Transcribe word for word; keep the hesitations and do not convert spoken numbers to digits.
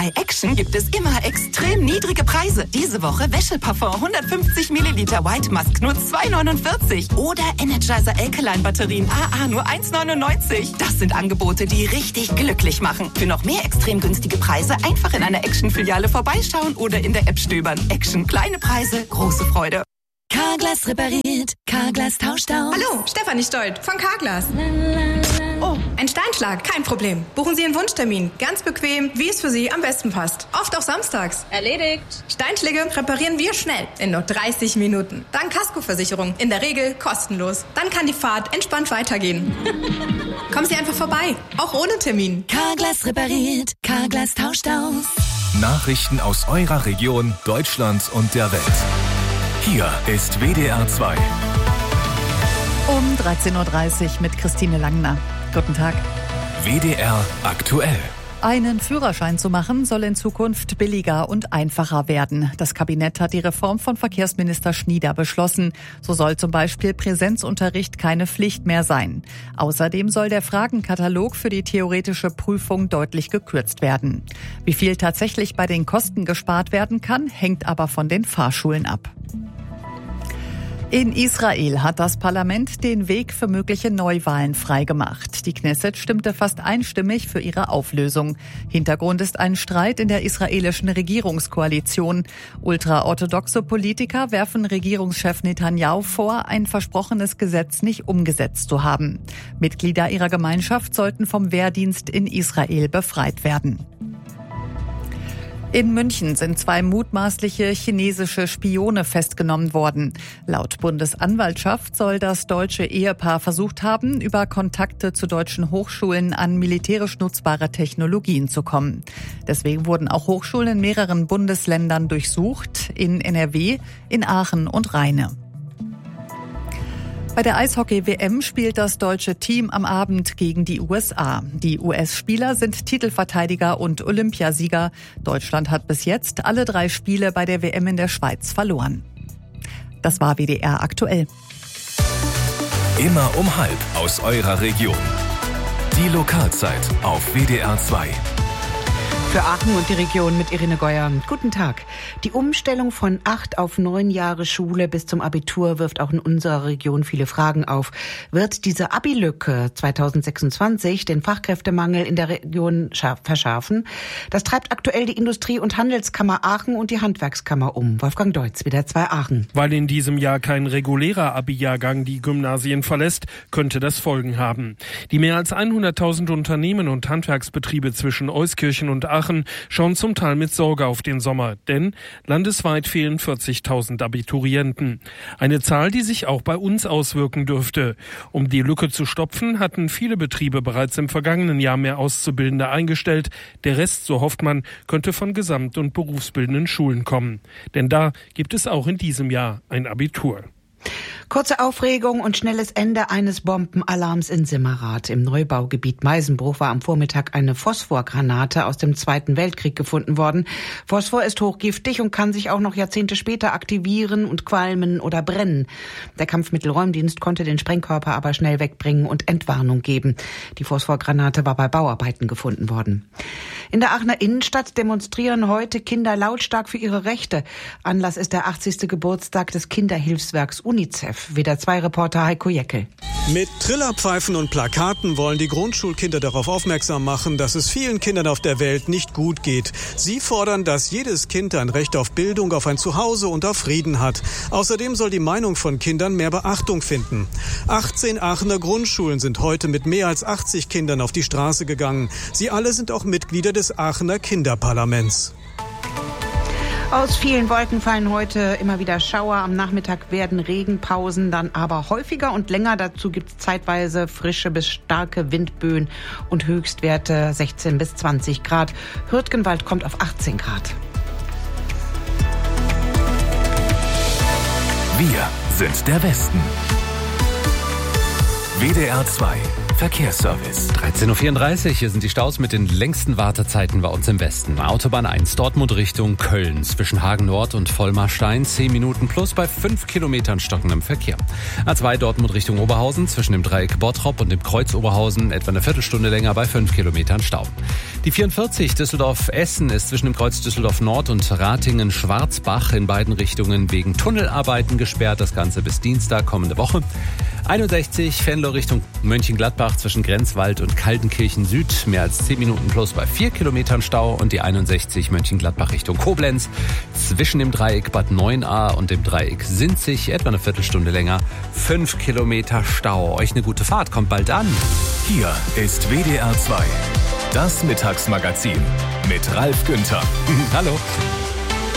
Bei Action gibt es immer extrem niedrige Preise. Diese Woche Wäscheparfum hundertfünfzig Milliliter White Musk nur zwei neunundvierzig. Oder Energizer Alkaline Batterien A A nur eins neunundneunzig. Das sind Angebote, die richtig glücklich machen. Für noch mehr extrem günstige Preise einfach in einer Action-Filiale vorbeischauen oder in der App stöbern. Action, kleine Preise, große Freude. Carglass repariert, Carglass tauscht aus. Hallo, Stefanie Stolt von Carglass. Oh, ein Steinschlag, kein Problem. Buchen Sie einen Wunschtermin. Ganz bequem, wie es für Sie am besten passt. Oft auch samstags. Erledigt. Steinschläge reparieren wir schnell, in nur dreißig Minuten. Dank Kaskoversicherung, in der Regel kostenlos. Dann kann die Fahrt entspannt weitergehen. Kommen Sie einfach vorbei, auch ohne Termin. Carglass repariert, Carglass tauscht aus. Nachrichten aus eurer Region, Deutschland und der Welt. Hier ist W D R zwei. Um dreizehn Uhr dreißig mit Christine Langner. Guten Tag. W D R aktuell. Einen Führerschein zu machen soll in Zukunft billiger und einfacher werden. Das Kabinett hat die Reform von Verkehrsminister Schnieder beschlossen. So soll zum Beispiel Präsenzunterricht keine Pflicht mehr sein. Außerdem soll der Fragenkatalog für die theoretische Prüfung deutlich gekürzt werden. Wie viel tatsächlich bei den Kosten gespart werden kann, hängt aber von den Fahrschulen ab. In Israel hat das Parlament den Weg für mögliche Neuwahlen freigemacht. Die Knesset stimmte fast einstimmig für ihre Auflösung. Hintergrund ist ein Streit in der israelischen Regierungskoalition. Ultraorthodoxe Politiker werfen Regierungschef Netanyahu vor, ein versprochenes Gesetz nicht umgesetzt zu haben. Mitglieder ihrer Gemeinschaft sollten vom Wehrdienst in Israel befreit werden. In München sind zwei mutmaßliche chinesische Spione festgenommen worden. Laut Bundesanwaltschaft soll das deutsche Ehepaar versucht haben, über Kontakte zu deutschen Hochschulen an militärisch nutzbare Technologien zu kommen. Deswegen wurden auch Hochschulen in mehreren Bundesländern durchsucht, in N R W, in Aachen und Rheine. Bei der Eishockey-W M spielt das deutsche Team am Abend gegen die U S A. Die U S-Spieler sind Titelverteidiger und Olympiasieger. Deutschland hat bis jetzt alle drei Spiele bei der W M in der Schweiz verloren. Das war W D R aktuell. Immer um halb aus eurer Region. Die Lokalzeit auf W D R zwei. Für Aachen und die Region mit Irene Geuer. Guten Tag. Die Umstellung von acht auf neun Jahre Schule bis zum Abitur wirft auch in unserer Region viele Fragen auf. Wird diese Abi-Lücke zweitausendsechsundzwanzig den Fachkräftemangel in der Region verschärfen? Das treibt aktuell die Industrie- und Handelskammer Aachen und die Handwerkskammer um. Wolfgang Deutz, W D R zwei Aachen. Weil in diesem Jahr kein regulärer Abi-Jahrgang die Gymnasien verlässt, könnte das Folgen haben. Die mehr als hunderttausend Unternehmen und Handwerksbetriebe zwischen Euskirchen und Aachen schauen zum Teil mit Sorge auf den Sommer, denn landesweit fehlen vierzigtausend Abiturienten. Eine Zahl, die sich auch bei uns auswirken dürfte. Um die Lücke zu stopfen, hatten viele Betriebe bereits im vergangenen Jahr mehr Auszubildende eingestellt. Der Rest, so hofft man, könnte von gesamt- und berufsbildenden Schulen kommen. Denn da gibt es auch in diesem Jahr ein Abitur. Kurze Aufregung und schnelles Ende eines Bombenalarms in Simmerath. Im Neubaugebiet Meisenbruch war am Vormittag eine Phosphorgranate aus dem Zweiten Weltkrieg gefunden worden. Phosphor ist hochgiftig und kann sich auch noch Jahrzehnte später aktivieren und qualmen oder brennen. Der Kampfmittelräumdienst konnte den Sprengkörper aber schnell wegbringen und Entwarnung geben. Die Phosphorgranate war bei Bauarbeiten gefunden worden. In der Aachener Innenstadt demonstrieren heute Kinder lautstark für ihre Rechte. Anlass ist der achtzigste Geburtstag des Kinderhilfswerks UNICEF. W D R zwei Reporter Heiko Jeckel. Mit Trillerpfeifen und Plakaten wollen die Grundschulkinder darauf aufmerksam machen, dass es vielen Kindern auf der Welt nicht gut geht. Sie fordern, dass jedes Kind ein Recht auf Bildung, auf ein Zuhause und auf Frieden hat. Außerdem soll die Meinung von Kindern mehr Beachtung finden. achtzehn Aachener Grundschulen sind heute mit mehr als achtzig Kindern auf die Straße gegangen. Sie alle sind auch Mitglieder des Aachener Kinderparlaments. Aus vielen Wolken fallen heute immer wieder Schauer. Am Nachmittag werden Regenpausen dann aber häufiger und länger. Dazu gibt es zeitweise frische bis starke Windböen und Höchstwerte sechzehn bis zwanzig Grad. Hürtgenwald kommt auf achtzehn Grad. Wir sind der Westen. W D R zwei Verkehrsservice. dreizehn Uhr vierunddreißig, hier sind die Staus mit den längsten Wartezeiten bei uns im Westen. Autobahn eins, Dortmund Richtung Köln. Zwischen Hagen Nord und Vollmarstein zehn Minuten plus bei fünf Kilometern stockendem Verkehr. A zwei, Dortmund Richtung Oberhausen. Zwischen dem Dreieck Bottrop und dem Kreuz Oberhausen etwa eine Viertelstunde länger bei fünf Kilometern Stau. Die vierundvierzig, Düsseldorf-Essen, ist zwischen dem Kreuz Düsseldorf Nord und Ratingen-Schwarzbach in beiden Richtungen wegen Tunnelarbeiten gesperrt. Das Ganze bis Dienstag kommende Woche. einundsechzig, Venlo Richtung Mönchengladbach zwischen Grenzwald und Kaltenkirchen Süd. Mehr als zehn Minuten plus bei vier Kilometern Stau. Und die einundsechzig Mönchengladbach Richtung Koblenz zwischen dem Dreieck Bad Neuenahr und dem Dreieck Sinzig etwa eine Viertelstunde länger. fünf Kilometer Stau. Euch eine gute Fahrt, kommt bald an. Hier ist W D R zwei. Das Mittagsmagazin mit Ralf Günther. Hallo.